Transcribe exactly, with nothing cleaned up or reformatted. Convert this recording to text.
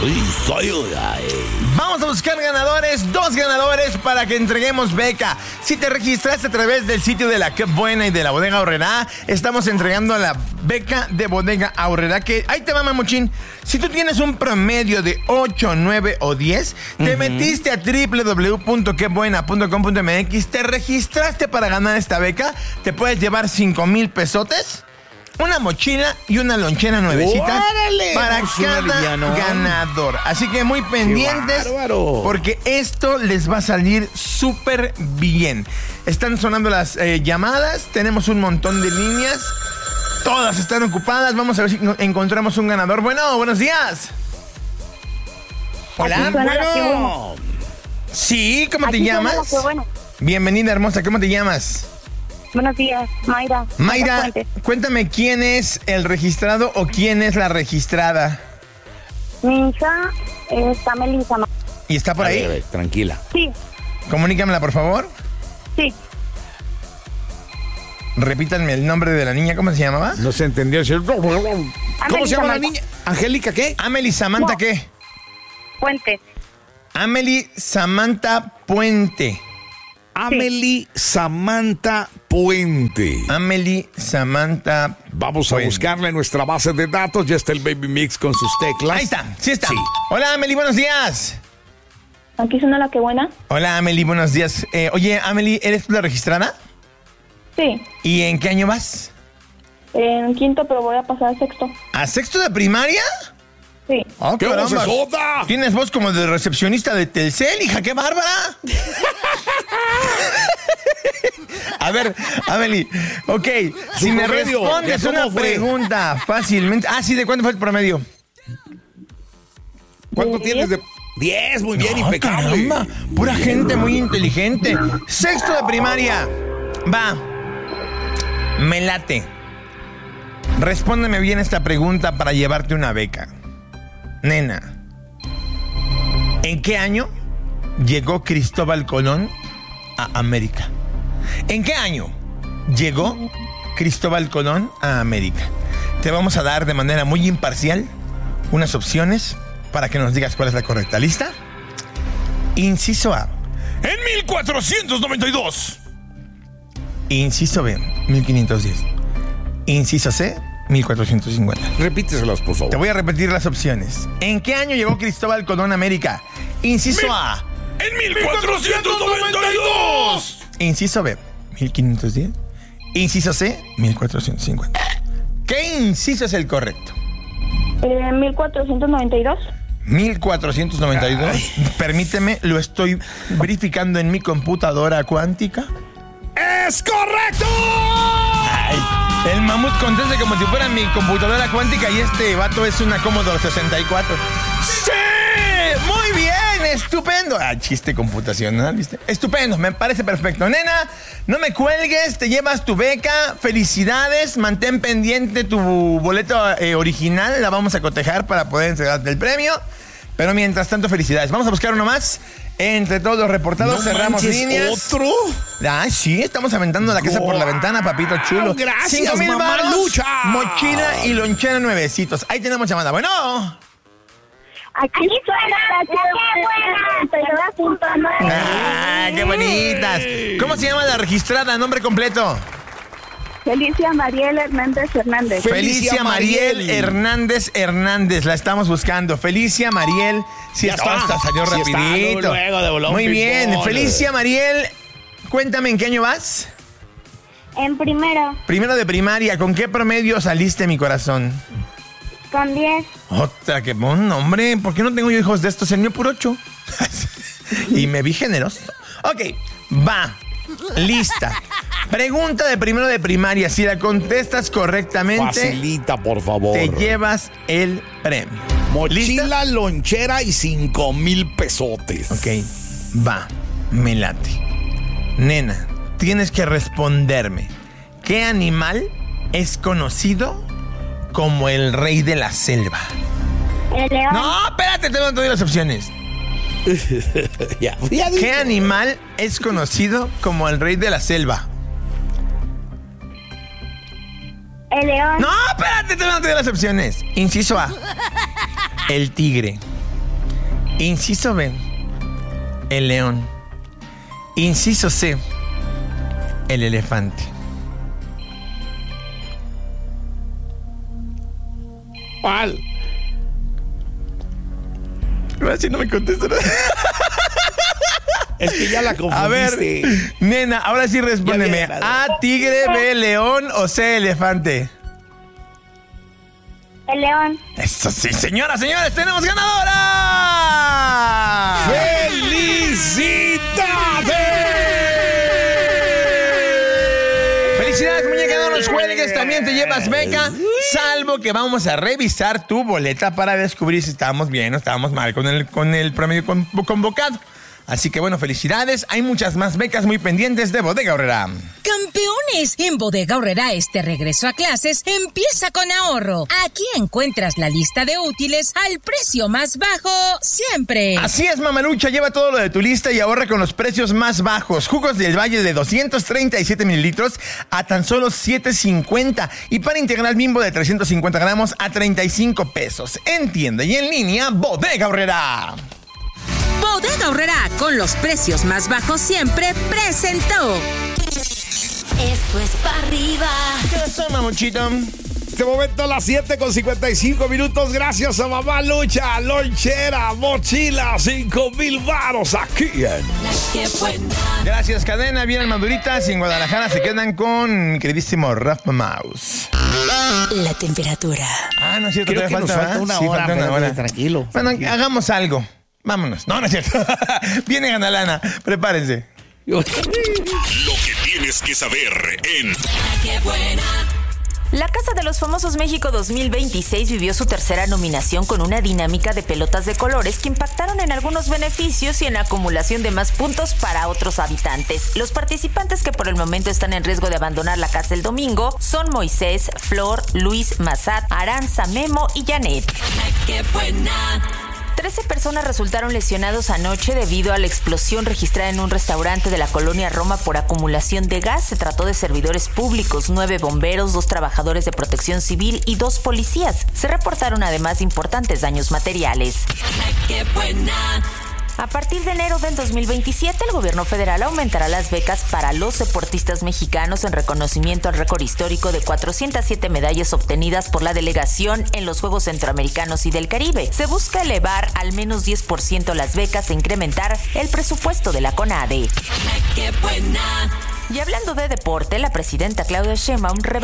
Vamos a buscar ganadores, dos ganadores para que entreguemos beca. Si te registraste a través del sitio de la Qué Buena y de la Bodega Aurrerá, estamos entregando la beca de Bodega Aurrerá, que ahí te va, mamuchín. Si tú tienes un promedio de ocho, nueve o diez, te uh-huh. metiste a doble u doble u doble u punto qué buena punto com punto m x, te registraste para ganar esta beca, te puedes llevar cinco mil pesotes, una mochila y una lonchera nuevecita para cada ganador. Así que muy pendientes, porque esto les va a salir súper bien. Están sonando las eh, llamadas, tenemos un montón de líneas, todas están ocupadas. Vamos a ver si encontramos un ganador. Bueno, buenos días. Hola. Bueno. Sí, ¿cómo te llamas? Bienvenida, hermosa, ¿cómo te llamas? Buenos días, Mayra. Mayra, cuéntame, ¿quién es el registrado o quién es la registrada? Mi hija está Melissa. ¿Y está por ahí? A ver, tranquila. Sí. Comunícamela, por favor. Sí. Repítanme el nombre de la niña, ¿cómo se llamaba? No se entendió. ¿Cómo Amelie se llama Samantha. la niña? ¿Angélica qué? Amelie Samantha, No. ¿qué? Puente. Amelie Samantha Puente. Amelie Samantha Puente. Amelie Samantha Vamos a Puente. buscarla en nuestra base de datos. Ya está el Baby Mix con sus teclas. Ahí está, sí está. Sí. Hola, Amelie, buenos días. Aquí suena la que buena. Hola, Amelie, buenos días. Eh, oye, Amelie, ¿eres tú la registrada? Sí. ¿Y en qué año vas? En quinto, pero voy a pasar al sexto. ¿A sexto de primaria? Sí. Oh, ¡Qué caramba. vocesota! Tienes voz como de recepcionista de Telcel, hija, qué bárbara. A ver, Amelie, ok, si me promedio, respondes ¿de cómo una fue? pregunta fácilmente. Ah, sí, ¿de cuánto fue el promedio? ¿Cuánto ¿De tienes de...? Diez, muy bien, No, impecable. caramba, pura gente muy inteligente. Sexto de primaria. Va. Me late. Respóndeme bien esta pregunta para llevarte una beca. Nena, ¿en qué año llegó Cristóbal Colón a América? ¿En qué año llegó Cristóbal Colón a América? Te vamos a dar de manera muy imparcial unas opciones para que nos digas cuál es la correcta. ¿Lista? Inciso A, en mil cuatrocientos noventa y dos. Inciso B, mil quinientos diez. Inciso C, mil cuatrocientos cincuenta. Repíteselas, por favor. Te voy a repetir las opciones. ¿En qué año llegó Cristóbal Colón a América? Inciso Mil- A, ¡En mil cuatrocientos noventa y dos! inciso B, mil quinientos diez. Inciso C, mil cuatrocientos cincuenta. ¿Qué inciso es el correcto? En mil cuatrocientos noventa y dos. mil cuatrocientos noventa y dos. Permíteme, lo estoy verificando en mi computadora cuántica. ¡Es correcto! Ay, el mamut contesta como si fuera mi computadora cuántica y este vato es una Commodore sesenta y cuatro. ¡Sí! ¡Muy bien! ¡Estupendo! Ah, chiste computacional, ¿viste? Estupendo, me parece perfecto. Nena, no me cuelgues, te llevas tu beca. Felicidades, mantén pendiente tu boleto eh, original. La vamos a cotejar para poder entregarte el premio. Pero mientras tanto, felicidades. Vamos a buscar uno más. Entre todos los reportados, No cerramos manches, líneas. ¿otro? Ah, sí, estamos aventando la casa por la ventana, papito chulo. Gracias, Cinco mil varos, mamalucha. mochila y lonchera nuevecitos. Ahí tenemos llamada. Bueno. Aquí suena la que buena. Ah, qué bonitas. ¿Cómo se llama la registrada? Nombre completo. Felicia Mariel Hernández Hernández. Felicia, Felicia Mariel, Mariel Hernández Hernández. La estamos buscando. Felicia Mariel. Sí, Ya hasta, está. hasta salió Sí está, rapidito. luego, luego de volón, Muy bien. ping-pong. Felicia Mariel, cuéntame, ¿en qué año vas? En primero, Primero de primaria. ¿Con qué promedio saliste, mi corazón? con diez. Otra que buen nombre. ¿Por qué no tengo yo hijos de estos? El mío por ocho. Y me vi generoso. Ok, va. Lista. Pregunta de primero de primaria. Si la contestas correctamente, Facilita, por favor. te llevas el premio. Mochila, ¿Lista? lonchera y cinco mil pesotes. Ok, va. Me late. Nena, tienes que responderme. ¿Qué animal es conocido como el rey de la selva? El león. No, espérate, te doy las opciones. ya, ya dije. ¿Qué animal es conocido como el rey de la selva? El león. No, espérate, te doy las opciones. Inciso A, el tigre. Inciso B, el león. Inciso C, el elefante. ¿Cuál? Ahora sí no me contestas. Es que ya la confundiste. A ver, nena, ahora sí respóndeme. A, tigre, B, león o C, elefante. El león. Eso sí, señoras, señores, tenemos ganadora. ¡Felicidades! Felicidades, muñeca, no nos cuelgues, también te llevas beca, salvo que vamos a revisar tu boleta para descubrir si estábamos bien o estábamos mal con el, con el promedio convocado. Así que bueno, felicidades. Hay muchas más becas muy pendientes de Bodega Aurrerá. ¡Campeones! En Bodega Aurrerá este regreso a clases empieza con ahorro. Aquí encuentras la lista de útiles al precio más bajo siempre. Así es, mamalucha. Lleva todo lo de tu lista y ahorra con los precios más bajos. Jugos del Valle de doscientos treinta y siete mililitros a tan solo siete cincuenta. Y pan integral Bimbo de trescientos cincuenta gramos a treinta y cinco pesos. En tienda y en línea, Bodega Aurrerá. Bodega Aurrerá, con los precios más bajos siempre, presentó. Esto es para arriba. ¿Qué pasó, mamuchito? Este momento a las siete con cincuenta y cinco minutos. Gracias a Mamá Lucha, lonchera, mochila, cinco mil varos aquí en... Qué buena. Gracias, cadena. Vienen maduritas y en Guadalajara se quedan con mi queridísimo Rafa Mouse. La temperatura. Ah, no es cierto. Creo que nos falta una hora, falta una espérate, hora. tranquilo. Bueno, hagamos algo. Vámonos. No, no es cierto. Viene Ganalana. Prepárense. Lo que tienes que saber en... Qué buena. La Casa de los Famosos México dos mil veintiséis vivió su tercera nominación con una dinámica de pelotas de colores que impactaron en algunos beneficios y en la acumulación de más puntos para otros habitantes. Los participantes que por el momento están en riesgo de abandonar la casa el domingo son Moisés, Flor, Luis, Mazat, Aranza, Memo y Janet. Qué buena. Trece personas resultaron lesionados anoche debido a la explosión registrada en un restaurante de la colonia Roma por acumulación de gas. Se trató de servidores públicos, nueve bomberos, dos trabajadores de protección civil y dos policías. Se reportaron además importantes daños materiales. Qué buena. A partir de enero del dos mil veintisiete, el gobierno federal aumentará las becas para los deportistas mexicanos en reconocimiento al récord histórico de cuatrocientas siete medallas obtenidas por la delegación en los Juegos Centroamericanos y del Caribe. Se busca elevar al menos diez por ciento las becas e incrementar el presupuesto de la CONADE. ¡Qué buena! Y hablando de deporte, la presidenta Claudia Sheinbaum reveló